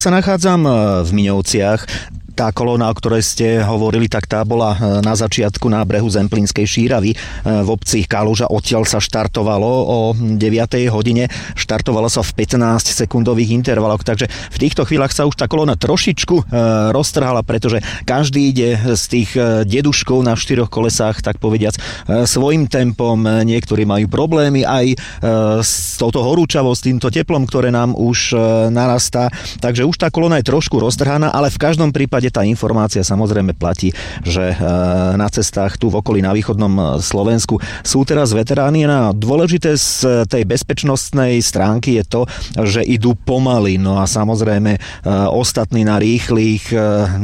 Sa nachádzam v Miňovciach. Tá kolóna, o ktorej ste hovorili, tak tá bola na začiatku na brehu Zemplínskej šíravy v obci Kaluža. Odtiaľ sa štartovalo o 9. hodine. Štartovalo sa v 15-sekundových intervaloch, takže v týchto chvíľach sa už tá kolóna trošičku roztrhala, pretože každý ide z tých deduškov na 4 kolesách, tak povediac, svojim tempom. Niektorí majú problémy aj s touto horúčavou, s týmto teplom, ktoré nám už narastá. Takže už tá kolóna je trošku roztrhaná, ale v každom prípade tá informácia samozrejme platí, že na cestách tu v okolí na východnom Slovensku sú teraz veteráni. A dôležité z tej bezpečnostnej stránky je to, že idú pomaly. No a samozrejme ostatní na rýchlych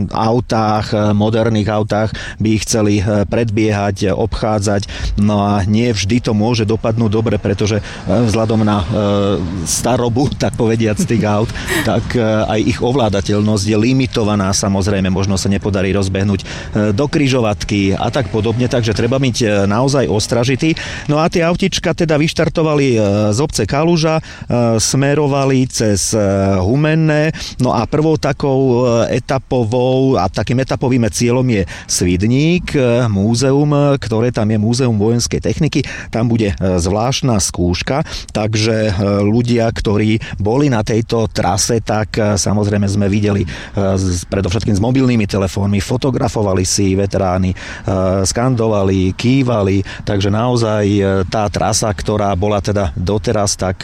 autách, moderných autách by ich chceli predbiehať, obchádzať. No a nie vždy to môže dopadnúť dobre, pretože vzhľadom na starobu, tak povediac, tých aut, tak aj ich ovládateľnosť je limitovaná. Samozrejme, možno sa nepodarí rozbehnúť do križovatky a tak podobne, takže treba byť naozaj ostražitý. No a tie autička teda vyštartovali z obce Kaluža, smerovali cez Humenné, no a prvou takou etapovou a takým etapovým cieľom je Svidník, múzeum, ktoré tam je múzeum vojenskej techniky. Tam bude zvláštna skúška, takže ľudia, ktorí boli na tejto trase, tak samozrejme sme videli predovšetkým s mobilnými telefónmi, fotografovali si veteráni, skandovali, kývali, takže naozaj tá trasa, ktorá bola teda doteraz, tak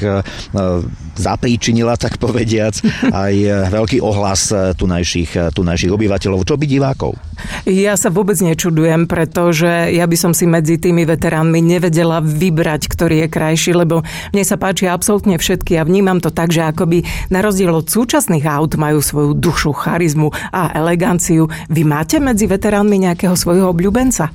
zapríčinila, tak povediac, aj veľký ohlas tunajších obyvateľov, čo by divákov. Ja sa vôbec nečudujem, pretože ja by som si medzi tými veteránmi nevedela vybrať, ktorý je krajší, lebo mne sa páčia absolútne všetky a vnímam to tak, že akoby na rozdiel od súčasných aut majú svoju dušu, charizmu a eleganciu. Vy máte medzi veteránmi nejakého svojho obľúbenca?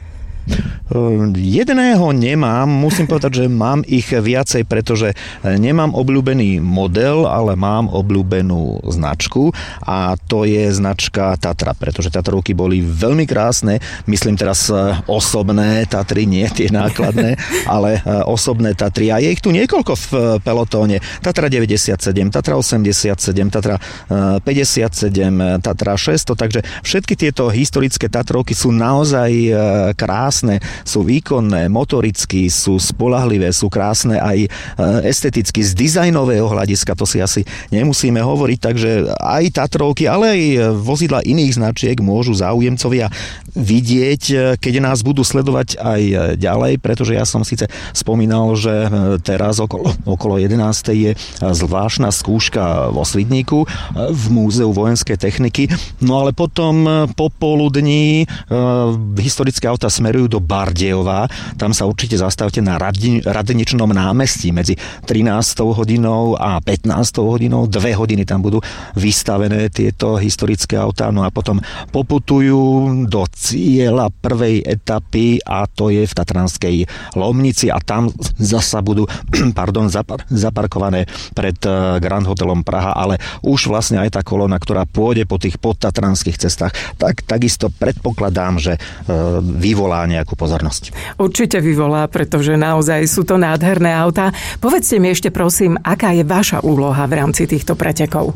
Jedného nemám, musím povedať, že mám ich viacej, pretože nemám obľúbený model, ale mám obľúbenú značku a to je značka Tatra, pretože Tatrovky boli veľmi krásne, myslím teraz osobné Tatry, nie tie nákladné, ale osobné Tatry a je ich tu niekoľko v pelotóne. Tatra 97, Tatra 87, Tatra 57, Tatra 600, takže všetky tieto historické Tatrovky sú naozaj krásne, sú výkonné, motoricky, sú spoľahlivé, sú krásne aj esteticky, z dizajnového hľadiska, to si asi nemusíme hovoriť, takže aj Tatrovky, ale aj vozidla iných značiek môžu záujemcovia vidieť, keď nás budú sledovať aj ďalej, pretože ja som síce spomínal, že teraz okolo 11. je zvláštna skúška vo Svidníku v Múzeu vojenskej techniky, no ale potom popoludní historické auta smerujú do Bardejova. Tam sa určite zastavte na Radničnom námestí medzi 13. hodinou a 15. hodinou. 2 hodiny tam budú vystavené tieto historické autá. No a potom poputujú do cieľa prvej etapy a to je v Tatranskej Lomnici a tam zasa budú zaparkované pred Grand Hotelom Praha, ale už vlastne aj tá kolóna, ktorá pôjde po tých podtatranských cestách, tak takisto predpokladám, že vyvolá nejakú pozornosť. Určite vyvolá, pretože naozaj sú to nádherné autá. Povedzte mi ešte prosím, aká je vaša úloha v rámci týchto pretekov?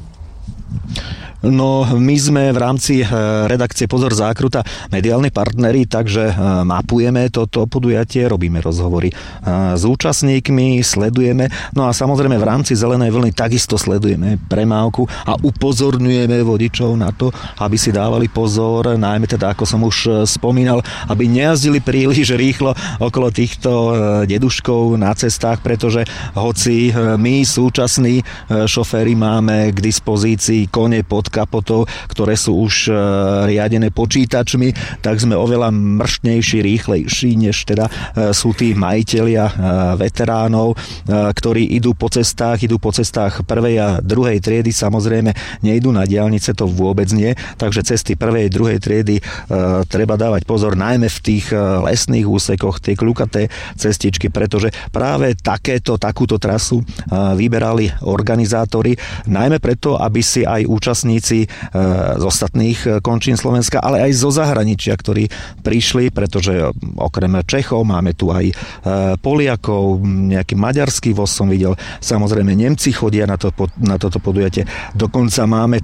No, my sme v rámci redakcie Pozor zákruta mediálni partneri, takže mapujeme toto podujatie, robíme rozhovory s účastníkmi, sledujeme, no a samozrejme v rámci Zelenej vlny takisto sledujeme premávku a upozorňujeme vodičov na to, aby si dávali pozor, najmä teda, ako som už spomínal, aby nejazdili príliš rýchlo okolo týchto deduškov na cestách, pretože hoci my súčasní šoféri máme k dispozícii kone pod kapotou, ktoré sú už riadené počítačmi, tak sme oveľa mrštnejší, rýchlejší, než teda sú tí majitelia veteránov, ktorí idú po cestách prvej a druhej triedy, samozrejme nejdú na diaľnice, to vôbec nie, takže cesty prvej, druhej triedy treba dávať pozor, najmä v tých lesných úsekoch, tie kľukaté cestičky, pretože práve takúto trasu vyberali organizátori, najmä preto, aby si aj účastníci účastníci z ostatných končín Slovenska, ale aj zo zahraničia, ktorí prišli, pretože okrem Čechov máme tu aj Poliakov, nejaký maďarský voz som videl, samozrejme Nemci chodia na toto podujatie, dokonca máme